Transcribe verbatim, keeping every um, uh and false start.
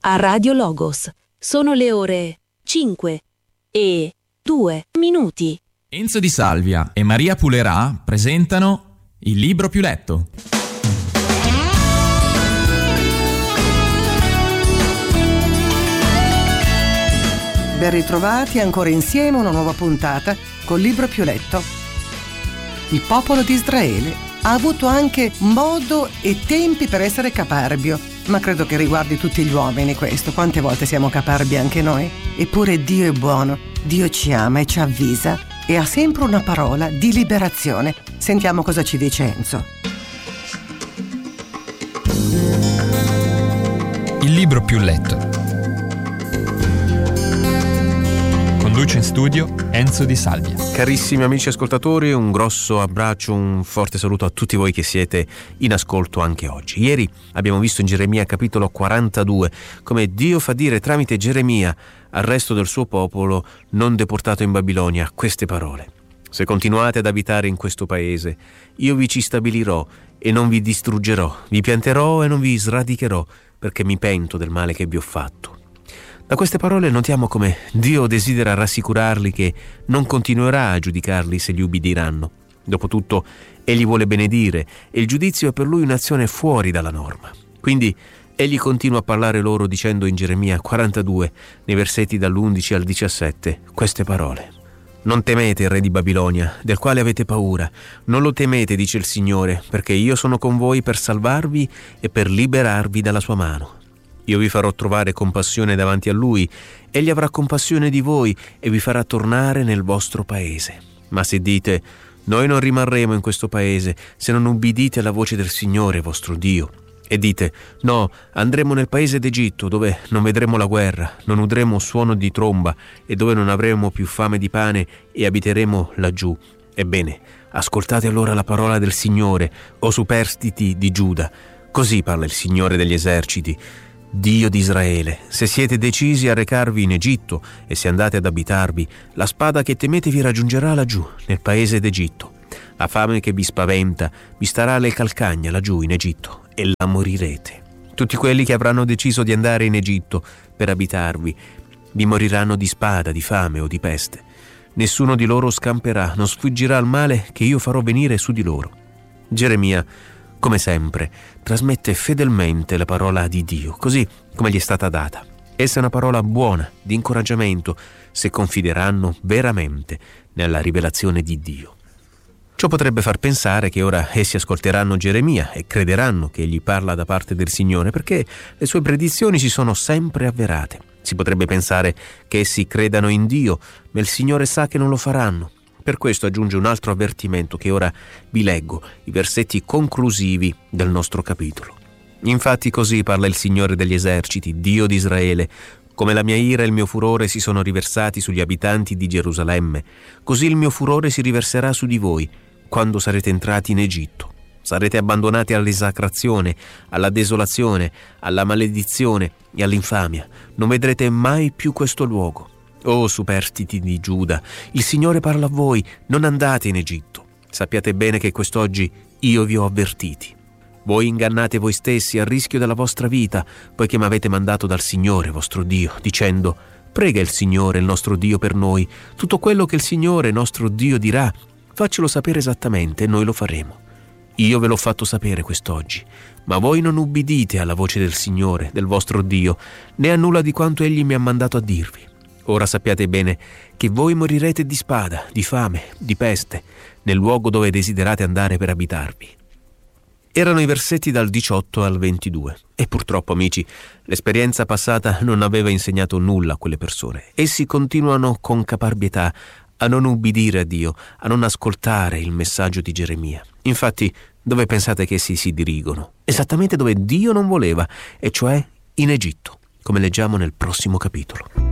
a Radio Logos. Sono le ore cinque e due minuti. Enzo Di Salvia e Maria Pulerà presentano Il libro più letto. Ben ritrovati ancora insieme a una nuova puntata col libro più letto. Il popolo di Israele ha avuto anche modo e tempi per essere caparbio, ma credo che riguardi tutti gli uomini questo. Quante volte siamo caparbi anche noi? Eppure Dio è buono, Dio ci ama e ci avvisa e ha sempre una parola di liberazione. Sentiamo cosa ci dice Enzo. Il libro più letto. Conduce in studio Enzo Di Salvia. Carissimi amici ascoltatori, un grosso abbraccio, un forte saluto a tutti voi che siete in ascolto anche oggi. Ieri abbiamo visto in Geremia capitolo quarantadue come Dio fa dire tramite Geremia al resto del suo popolo non deportato in Babilonia queste parole: se continuate ad abitare in questo paese, io vi ci stabilirò e non vi distruggerò, vi pianterò e non vi sradicherò, perché mi pento del male che vi ho fatto. Da queste parole notiamo come Dio desidera rassicurarli che non continuerà a giudicarli se gli ubbidiranno. Dopotutto, Egli vuole benedire e il giudizio è per Lui un'azione fuori dalla norma. Quindi, Egli continua a parlare loro dicendo in Geremia quarantadue, nei versetti dall'undici al diciassette, queste parole. Non temete il re di Babilonia, del quale avete paura. Non lo temete, dice il Signore, perché io sono con voi per salvarvi e per liberarvi dalla sua mano. Io vi farò trovare compassione davanti a Lui, Egli avrà compassione di voi e vi farà tornare nel vostro paese. Ma se dite, noi non rimarremo in questo paese se non ubbidite alla voce del Signore vostro Dio, e dite, no, andremo nel paese d'Egitto, dove non vedremo la guerra, non udremo suono di tromba e dove non avremo più fame di pane e abiteremo laggiù. Ebbene, ascoltate allora la parola del Signore, o superstiti di Giuda. Così parla il Signore degli eserciti, Dio di Israele: se siete decisi a recarvi in Egitto e se andate ad abitarvi, la spada che temete vi raggiungerà laggiù, nel paese d'Egitto. La fame che vi spaventa vi starà alle calcagna laggiù in Egitto, e là morirete. Tutti quelli che avranno deciso di andare in Egitto per abitarvi vi moriranno di spada, di fame o di peste. Nessuno di loro scamperà, non sfuggirà al male che io farò venire su di loro. Geremia, come sempre, trasmette fedelmente la parola di Dio, così come gli è stata data. Essa è una parola buona, di incoraggiamento, se confideranno veramente nella rivelazione di Dio. Ciò potrebbe far pensare che ora essi ascolteranno Geremia e crederanno che egli parla da parte del Signore, perché le sue predizioni si sono sempre avverate. Si potrebbe pensare che essi credano in Dio, ma il Signore sa che non lo faranno. Per questo aggiunge un altro avvertimento che ora vi leggo, i versetti conclusivi del nostro capitolo. Infatti così parla il Signore degli eserciti, Dio di Israele: come la mia ira e il mio furore si sono riversati sugli abitanti di Gerusalemme, così il mio furore si riverserà su di voi quando sarete entrati in Egitto. Sarete abbandonati all'esacrazione, alla desolazione, alla maledizione e all'infamia. Non vedrete mai più questo luogo. Oh superstiti di Giuda, il Signore parla a voi: non andate in Egitto. Sappiate bene che quest'oggi io vi ho avvertiti. Voi ingannate voi stessi a rischio della vostra vita, poiché mi avete mandato dal Signore vostro Dio, dicendo: prega il Signore il nostro Dio per noi, tutto quello che il Signore nostro Dio dirà, faccelo sapere esattamente e noi lo faremo. Io ve l'ho fatto sapere quest'oggi, ma voi non ubbidite alla voce del Signore, del vostro Dio, né a nulla di quanto Egli mi ha mandato a dirvi. Ora sappiate bene che voi morirete di spada, di fame, di peste, nel luogo dove desiderate andare per abitarvi. Erano i versetti dal diciotto al ventidue e purtroppo, amici, l'esperienza passata non aveva insegnato nulla a quelle persone. Essi continuano con caparbietà a non ubbidire a Dio, a non ascoltare il messaggio di Geremia. Infatti, dove pensate che essi si dirigono? Esattamente dove Dio non voleva, e cioè in Egitto, come leggiamo nel prossimo capitolo.